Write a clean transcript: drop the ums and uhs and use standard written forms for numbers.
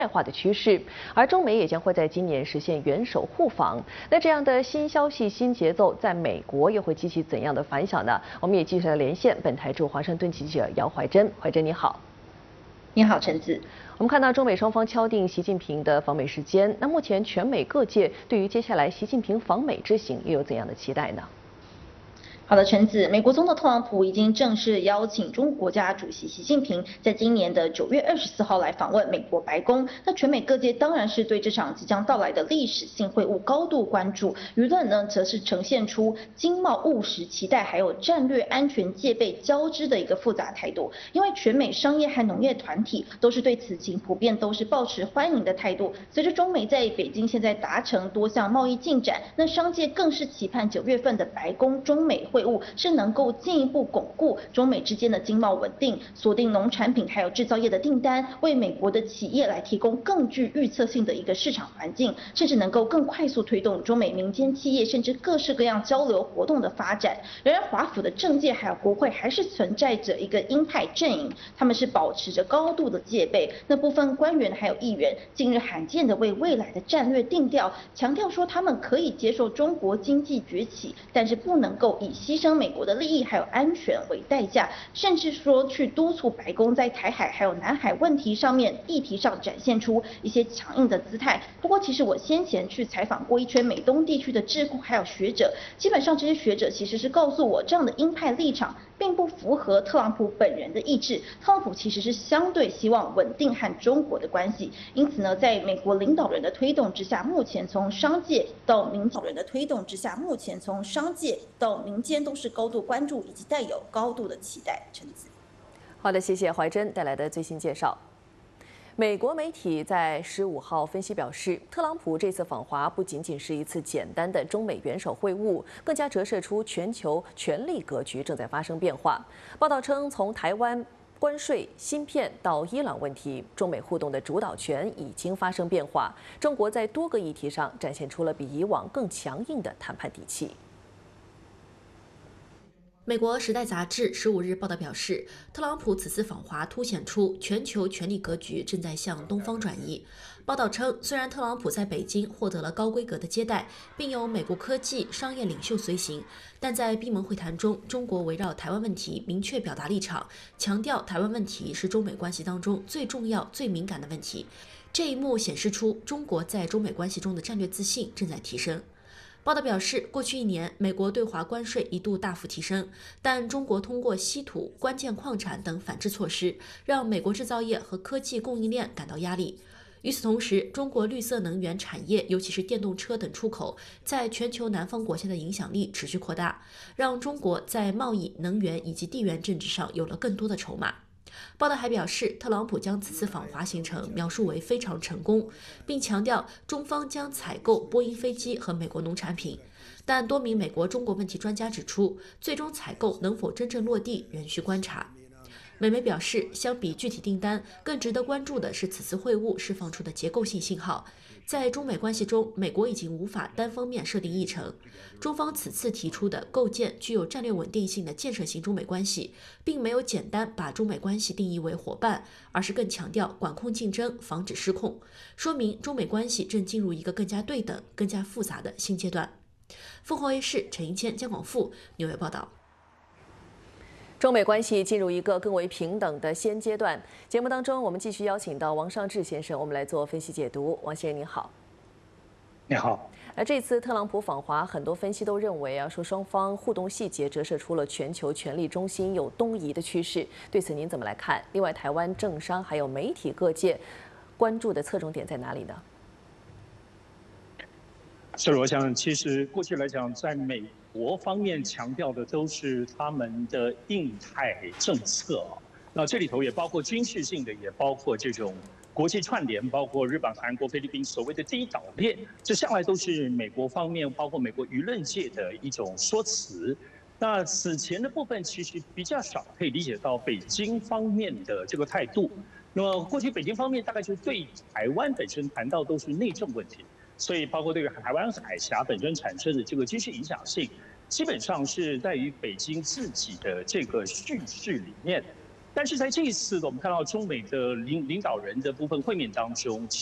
化的趋势，而中美也将会在今年实现元首互访。那这样的新消息、新节奏，在美国又会激起怎样的反响呢？我们也继续来连线本台驻华盛顿记者姚怀珍。怀珍你好。 你好，陈子。 我们看到中美双方敲定习近平的访美时间，那目前全美各界对于接下来习近平访美之行又有怎样的期待呢？ 好的，陈子，美国总统特朗普已经正式邀请中国国家主席习近平在今年的9月24号来访问美国白宫。那全美各界当然是对这场即将到来的历史性会晤高度关注，舆论呢则是呈现出经贸务实期待还有战略安全戒备交织的一个复杂态度。因为全美商业和农业团体都是对此情普遍都是抱持欢迎的态度。随着中美在北京现在达成多项贸易进展，那商界更是期盼9月份的白宫中美会晤是能够进一步巩固中美之间的经贸稳定，锁定农产品还有制造业的订单，为美国的企业来提供更具预测性的一个市场环境，甚至能够更快速推动中美民间企业甚至各式各样交流活动的发展。然而，华府的政界还有国会还是存在着一个鹰派阵营，他们是保持着高度的戒备。那部分官员还有议员近日罕见的为未来的战略定调，强调说他们可以接受中国经济崛起，但是不能够以牺牲美国的利益还有安全为代价，甚至说去督促白宫在台海还有南海问题上面议题上展现出一些强硬的姿态。不过，其实我先前去采访过一圈美东地区的智库还有学者，基本上这些学者其实是告诉我，这样的鹰派立场并不符合特朗普本人的意志。特朗普其实是相对希望稳定和中国的关系，因此呢，在美国领导人的推动之下，目前从商界到民间都是高度关注以及带有高度的期待。陈子， 好的，谢谢怀珍带来的最新介绍。美国媒体在15号分析表示，特朗普这次访华不仅仅是一次简单的中美元首会晤，更加折射出全球权力格局正在发生变化。报道称，从台湾关税、芯片到伊朗问题，中美互动的主导权已经发生变化。中国在多个议题上展现出了比以往更强硬的谈判底气。 美国《时代》杂志15日报道表示，特朗普此次访华凸显出全球权力格局正在向东方转移。报道称，虽然特朗普在北京获得了高规格的接待，并有美国科技商业领袖随行，但在闭门会谈中，中国围绕台湾问题明确表达立场，强调台湾问题是中美关系当中最重要、最敏感的问题。这一幕显示出中国在中美关系中的战略自信正在提升。报道表示，过去1年，美国对华关税一度大幅提升，但中国通过稀土、关键矿产等反制措施，让美国制造业和科技供应链感到压力。与此同时，中国绿色能源产业，尤其是电动车等出口，在全球南方国家的影响力持续扩大，让中国在贸易、能源以及地缘政治上有了更多的筹码。报道还表示，特朗普将此次访华行程描述为非常成功，并强调中方将采购波音飞机和美国农产品。但多名美国中国问题专家指出，最终采购能否真正落地仍需观察。美媒表示，相比具体订单，更值得关注的是此次会晤释放出的结构性信号。在中美关系中，美国已经无法单方面设定议程。中方此次提出的构建具有战略稳定性的建设性中美关系，并没有简单把中美关系定义为伙伴，而是更强调管控竞争，防止失控，说明中美关系正进入一个更加对等、更加复杂的新阶段。凤凰卫视陈英谦、姜广富纽约报道。 中美关系进入一个更为平等的新阶段。节目当中，我们继续邀请到王尚志先生，我们来做分析解读。王先生您好。 你好。 这次特朗普访华，很多分析都认为说双方互动细节折射出了全球权力中心有东移的趋势。对此您怎么来看？另外，台湾政商还有媒体各界关注的侧重点在哪里呢？ 是，我想其实过去来讲，在美国方面强调的都是他们的印太政策那这里头也包括军事性的，也包括这种国际串联，包括日本、韩国、菲律宾所谓的第一岛链，这向来都是美国方面，包括美国舆论界的一种说辞。那此前的部分其实比较少可以理解到北京方面的这个态度。那么过去北京方面大概就对台湾本身谈到都是内政问题。所以，包括对于台湾海峡本身产生的这个军事影响性，基本上是在于北京自己的这个叙事里面。 但是在这一次的我们看到中美的领导人的部分会面当中。